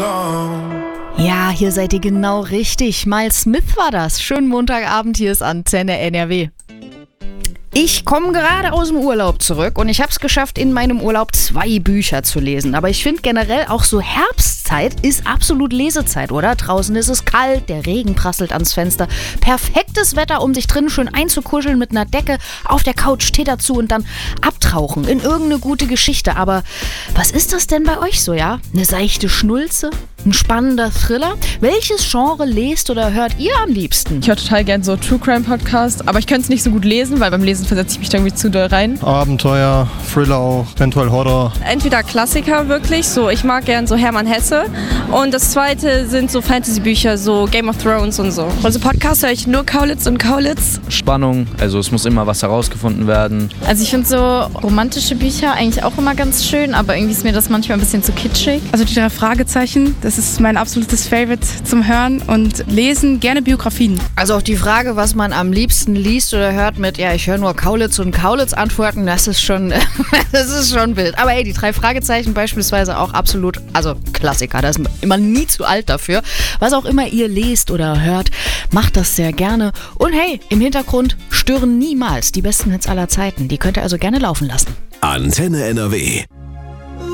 Ja, hier seid ihr genau richtig. Miles Smith war das. Schönen Montagabend, hier ist Antenne NRW. Ich komme gerade aus dem Urlaub zurück und ich habe es geschafft, in meinem Urlaub 2 Bücher zu lesen. Aber ich finde generell auch so Herbstzeit ist absolut Lesezeit, oder? Draußen ist es kalt, der Regen prasselt ans Fenster. Perfektes Wetter, um sich drinnen schön einzukuscheln mit einer Decke, auf der Couch Tee dazu und dann abtauchen in irgendeine gute Geschichte. Aber was ist das denn bei euch so, ja? Eine seichte Schnulze? Ein spannender Thriller? Welches Genre lest oder hört ihr am liebsten? Ich höre total gern so True Crime Podcasts, aber ich könnte es nicht so gut lesen, weil beim Lesen versetze ich mich da irgendwie zu doll rein. Abenteuer, Thriller auch, eventuell Horror. Entweder Klassiker wirklich, so ich mag gern so Hermann Hesse, und das zweite sind so Fantasy-Bücher, so Game of Thrones und so. Also Podcasts höre ich nur Kaulitz und Kaulitz. Spannung, also es muss immer was herausgefunden werden. Also ich finde so romantische Bücher eigentlich auch immer ganz schön, aber irgendwie ist mir das manchmal ein bisschen zu kitschig. Also die 3 Fragezeichen, das ist mein absolutes Favorite zum Hören und lesen, gerne Biografien. Also auf die Frage, was man am liebsten liest oder hört mit, ja, ich höre nur Kaulitz und Kaulitz antworten, das ist schon wild. Aber hey, die 3 Fragezeichen beispielsweise auch absolut, also Klassiker, da ist man nie zu alt dafür. Was auch immer ihr lest oder hört, macht das sehr gerne. Und hey, im Hintergrund stören niemals die besten Hits aller Zeiten. Die könnt ihr also gerne laufen lassen. Antenne NRW.